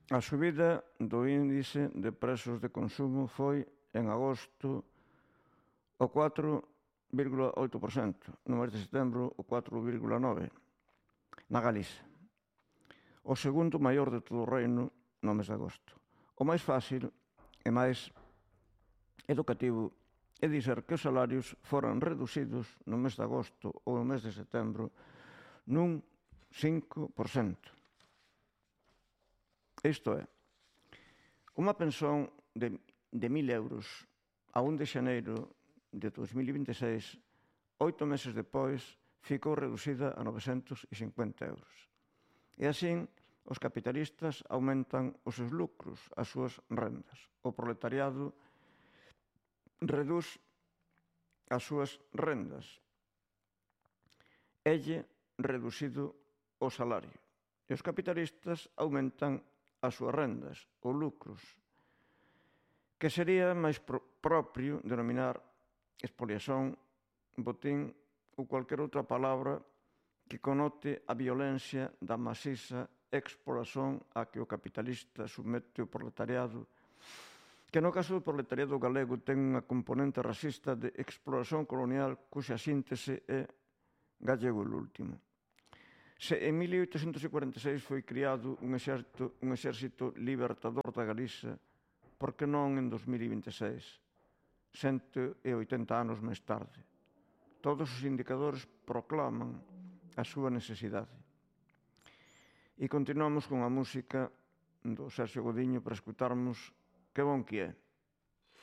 A subida do índice de prezos de consumo foi, en agosto, o 4,8%, no mes de setembro o 4,9%, na Galiza. O segundo maior de todo o reino no mes de agosto. O máis fácil e máis educativo é dizer que os salarios foran reducidos no mes de agosto ou no mes de setembro nun 5%. Isto é, unha pensión de 1.000 euros a 1 de xaneiro de 2026, 8 meses depois, ficou reducida a 950 euros. E así, os capitalistas aumentan os seus lucros, as súas rendas. O proletariado reduz as súas rendas. Elle reducido o salario. E os capitalistas aumentan as súas rendas, os lucros, que sería máis propio denominar expoliación, botín ou cualquier outra palabra que connote a violencia da masiza exploración a que o capitalista submete o proletariado, que no caso do proletariado galego ten unha componente racista de exploración colonial cuxa síntese é gallego o último. Se en 1846 foi criado un exército libertador da Galiza, por que non en 2026, 180 anos máis tarde? Todos os indicadores proclaman a súa necesidade. E continuamos con a música do Sergio Godiño para escutarmos Que bon que é.